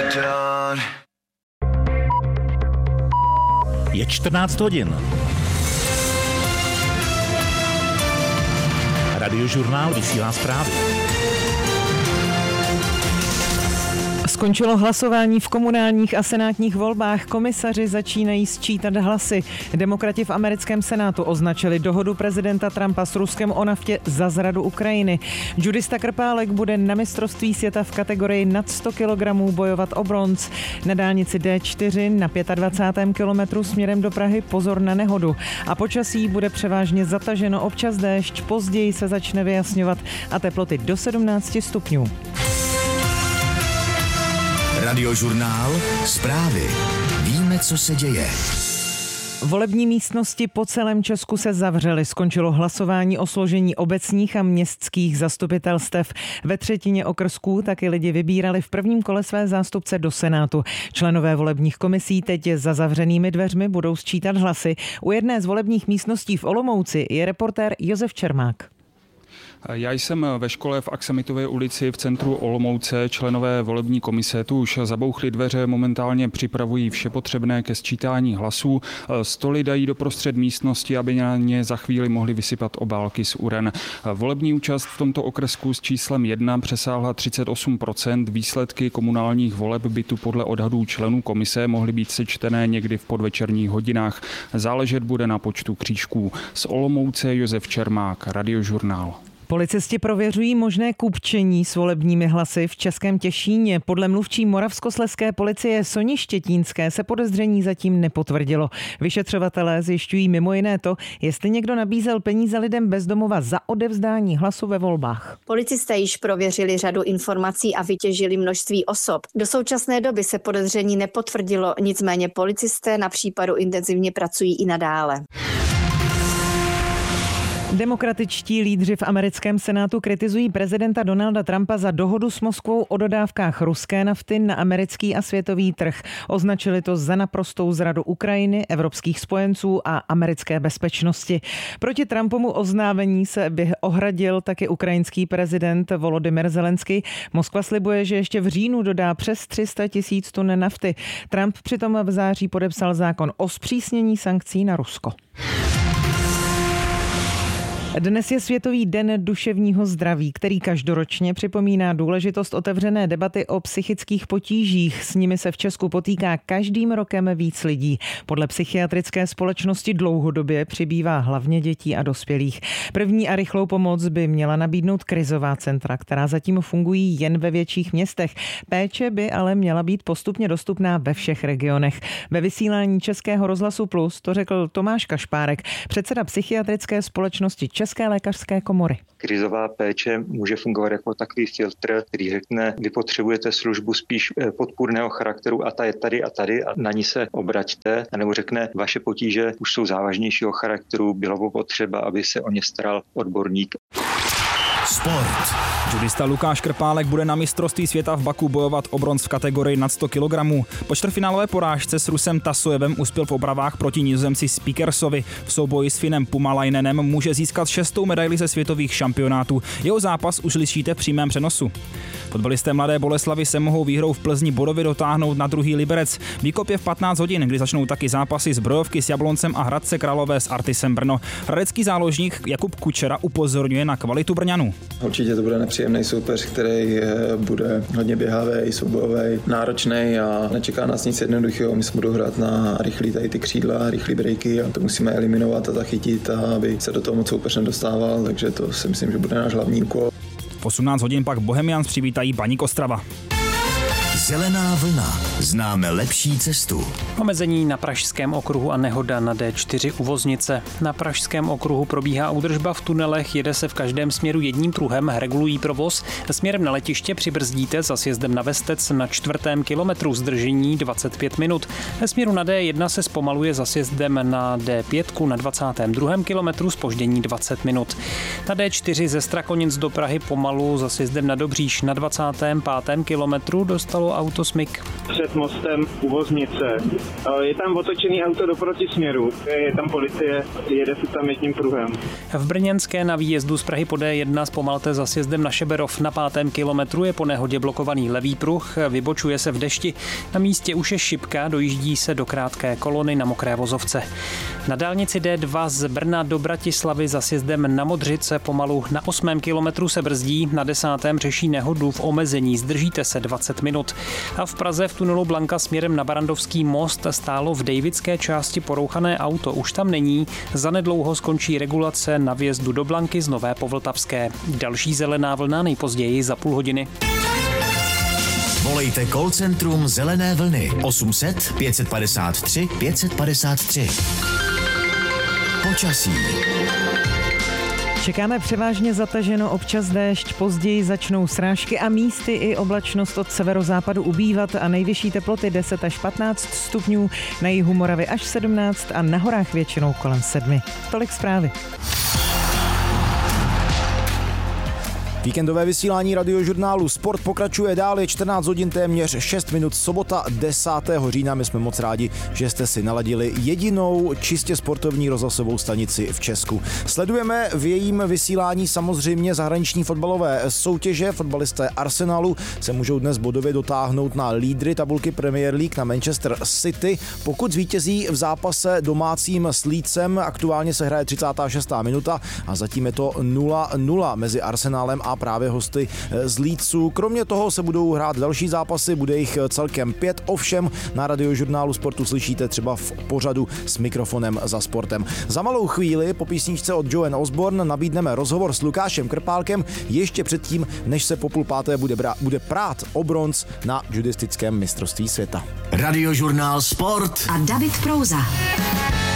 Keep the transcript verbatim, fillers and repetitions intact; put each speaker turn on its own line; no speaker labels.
Je čtrnáct hodin. Radiožurnál vysílá zprávy.
Skončilo hlasování v komunálních a senátních volbách. Komisaři začínají sčítat hlasy. Demokrati v americkém senátu označili dohodu prezidenta Trumpa s Ruskem o naftě za zradu Ukrajiny. Judista Krpálek bude na mistrovství světa v kategorii nad sto kilogramů bojovat o bronz. Na dálnici D čtyři na dvacátém pátém kilometru směrem do Prahy pozor na nehodu. A počasí bude převážně zataženo, občas déšť, později se začne vyjasňovat a teploty do sedmnáct stupňů.
Radiožurnál, zprávy. Víme, co se děje.
Volební místnosti po celém Česku se zavřely. Skončilo hlasování o složení obecních a městských zastupitelstev. Ve třetině okrsků taky lidi vybírali v prvním kole své zástupce do Senátu. Členové volebních komisí teď za zavřenými dveřmi budou sčítat hlasy. U jedné z volebních místností v Olomouci je reportér Josef Čermák.
Já jsem ve škole v Aksamitově ulici v centru Olomouce. Členové volební komise tu už zabouchli dveře, momentálně připravují vše potřebné ke sčítání hlasů. Stoly dají do prostřed místnosti, aby na ně za chvíli mohli vysypat obálky z uren. Volební účast v tomto okrsku s číslem jedna přesáhla třicet osm procent. Výsledky komunálních voleb by tu podle odhadů členů komise mohly být sečtené někdy v podvečerních hodinách. Záležet bude na počtu křížků. Z Olomouce Josef Čermák, Radiožurnál.
Policisti prověřují možné kupčení s volebními hlasy v Českém Těšíně. Podle mluvčí moravskoslezské policie Soni Štětínské se podezření zatím nepotvrdilo. Vyšetřovatelé zjišťují mimo jiné to, jestli někdo nabízel peníze lidem bez domova za odevzdání hlasu ve volbách.
Policisté již prověřili řadu informací a vytěžili množství osob. Do současné doby se podezření nepotvrdilo, nicméně policisté na případu intenzivně pracují i nadále.
Demokratičtí lídři v americkém senátu kritizují prezidenta Donalda Trumpa za dohodu s Moskvou o dodávkách ruské nafty na americký a světový trh. Označili to za naprostou zradu Ukrajiny, evropských spojenců a americké bezpečnosti. Proti Trumpovu oznámení se by ohradil taky ukrajinský prezident Volodymyr Zelenský. Moskva slibuje, že ještě v říjnu dodá přes tři sta tisíc tun nafty. Trump přitom v září podepsal zákon o zpřísnění sankcí na Rusko. Dnes je Světový den duševního zdraví, který každoročně připomíná důležitost otevřené debaty o psychických potížích. S nimi se v Česku potýká každým rokem víc lidí. Podle psychiatrické společnosti dlouhodobě přibývá hlavně dětí a dospělých. První a rychlou pomoc by měla nabídnout krizová centra, která zatím fungují jen ve větších městech. Péče by ale měla být postupně dostupná ve všech regionech. Ve vysílání Českého rozhlasu Plus to řekl Tomáš Kašpárek, předseda psychiatrické společnosti České lékařské komory.
Krizová péče může fungovat jako takový filtr, který řekne, vy potřebujete službu spíš podpůrného charakteru a ta je tady a tady a na ní se obraťte, anebo řekne, vaše potíže už jsou závažnějšího charakteru, bylo by potřeba, aby se o ně staral odborník.
Sport.
Judista Lukáš Krpálek bude na mistrovství světa v Baku bojovat o bronz v kategorii nad sto kilogramů. Po čtvrtfinálové porážce s Rusem Tasojevem uspěl v opravách proti Nizozemci Speakersovi. V souboji s Finem Pumalainenem může získat šestou medaili ze světových šampionátů. Jeho zápas už slyšíte v přímém přenosu. Fotbalisté Mladé Boleslavi se mohou výhrou v Plzni bodově dotáhnout na druhý Liberec. Výkop je v patnáct hodin, kdy začnou taky zápasy Zbrojovky s Jabloncem a Hradce Králové s Artisem Brno. Hradecký záložník Jakub Kučera upozorňuje na kvalitu Brňanů.
Určitě to bude nepříjemný soupeř, který bude hodně běhavý, soubojový, náročný a nečeká nás nic jednoduchého. My jsme budou hrát na rychlý tady ty křídla, rychlý breaky a to musíme eliminovat a zachytit, a aby se do toho moc soupeř nedostával, takže to si myslím, že bude náš hlavní úkol.
V osmnáct hodin pak Bohemians přivítají Baník Ostrava.
Zelená vlna. Známe lepší cestu.
Omezení na Pražském okruhu a nehoda na D čtyři u Voznice. Na Pražském okruhu probíhá údržba v tunelech, jede se v každém směru jedním pruhem, regulují provoz. Směrem na letiště přibrzdíte za sjezdem na Vestec na čtvrtém kilometru, zdržení dvacet pět minut. Ve směru na D jedna se zpomaluje za sjezdem na D pět na dvacátém druhém kilometru, zpoždění dvacet minut. Na D čtyři ze Strakonic do Prahy pomalu za sjezdem na Dobříš na dvacátém pátém kilometru dostalo auto smyk.
Před mostem u Voznice Je tam otočený auto do protisměru, je tam policie, jede se tam jedním pruhem.
V Brněnské na výjezdu z Prahy po D jedna zpomalte za sjezdem na Šeberov. Na pátém kilometru je po nehodě blokovaný levý pruh, vybočuje se v dešti. Na místě už je šipka, dojíždí se do krátké kolony na mokré vozovce. Na dálnici D dva z Brna do Bratislavy za sjezdem na Modřice pomalu. Na osmém kilometru se brzdí, na desátém řeší nehodu v omezení, zdržíte se dvacet minut. A v Praze v tunelu Blanka směrem na Barandovský most stálo v Davidské části porouchané auto. Už tam není, zanedlouho skončí regulace na vjezdu do Blanky z Nové Povltavské. Další zelená vlna nejpozději za půl hodiny.
Volejte call centrum Zelené vlny osm set pět padesát tři pět padesát tři. Počasí.
Čekáme převážně zataženo, občas déšť, později začnou srážky a místy i oblačnost od severozápadu ubývat a nejvyšší teploty deset až patnáct stupňů, na jihu Moravy až sedmnáct a na horách většinou kolem sedmi. Tolik zprávy.
Víkendové vysílání Radiožurnálu Sport pokračuje dál, je čtrnáct hodin téměř šest minut, sobota desátého října. My jsme moc rádi, že jste si naladili jedinou čistě sportovní rozhlasovou stanici v Česku. Sledujeme v jejím vysílání samozřejmě zahraniční fotbalové soutěže. Fotbalisté Arsenalu se můžou dnes bodově dotáhnout na lídry tabulky Premier League, na Manchester City. Pokud zvítězí v zápase domácím s Leedsem, aktuálně se hraje třicátá šestá minuta a zatím je to nula nula mezi Arsenalem a právě hosty z Leedsu. Kromě toho se budou hrát další zápasy, bude jich celkem pět, ovšem na Radiožurnálu Sportu slyšíte třeba v pořadu s mikrofonem za sportem. Za malou chvíli po písničce od Joan Osborne nabídneme rozhovor s Lukášem Krpálkem ještě předtím, než se po půl páté bude, brá, bude prát o bronz na judistickém mistrovství světa.
Radiožurnál Sport
a David Prouza.